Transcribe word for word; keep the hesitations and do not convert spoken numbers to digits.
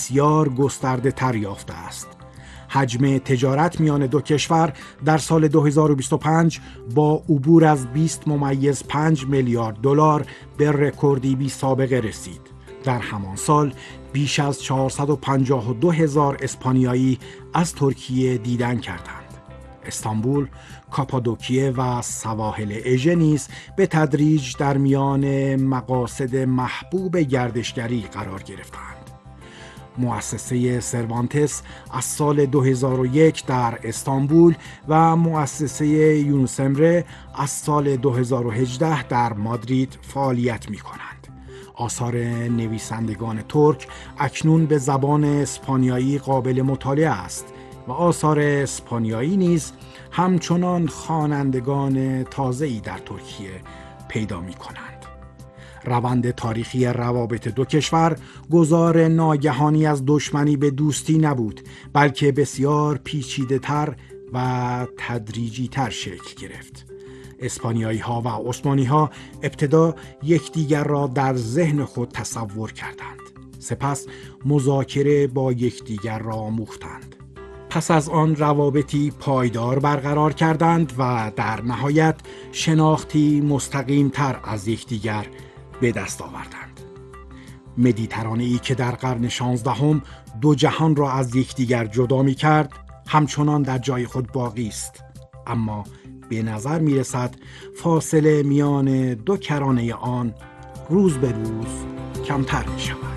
بسیار گسترده تر یافته است. حجم تجارت میان دو کشور در سال دو هزار و بیست و پنج با عبور از بیست ممیز پنج میلیارد دلار به رکوردی بی سابقه رسید. در همان سال بیش از چهارصد و پنجاه و دو هزار اسپانیایی از ترکیه دیدن کردند. استانبول، کاپادوکیه و سواحل اژه نیز به تدریج در میان مقاصد محبوب گردشگری قرار گرفتند. مؤسسه سروانتس از سال دو هزار و یک در استانبول و مؤسسه یونس امره از سال دو هزار و هجده در مادرید فعالیت می کنند. آثار نویسندگان ترک اکنون به زبان اسپانیایی قابل مطالعه است و آثار اسپانیایی نیز همچنان خوانندگان تازه‌ای در ترکیه پیدا می کنند. روند تاریخی روابط دو کشور گذار ناگهانی از دشمنی به دوستی نبود، بلکه بسیار پیچیده‌تر و تدریجی‌تر شکل گرفت. اسپانیایی ها و عثمانی ها ابتدا یکدیگر را در ذهن خود تصور کردند، سپس مذاکره با یکدیگر را آموختند. پس از آن روابطی پایدار برقرار کردند و در نهایت شناختی مستقیم تر از یکدیگر به دست آوردند. مدیترانه‌ای که در قرن شانزدهم دو جهان را از یکدیگر جدا می کرد، همچنان در جای خود باقی است، اما به نظر می رسد فاصله میان دو کرانه آن روز به روز کمتر می شود.